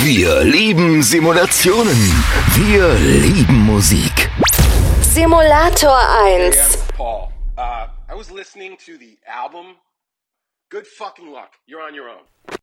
Wir lieben Simulationen. Wir lieben Musik. Simulator 1. Hey, I'm Paul. I was listening to the album. Good fucking luck. You're on your own.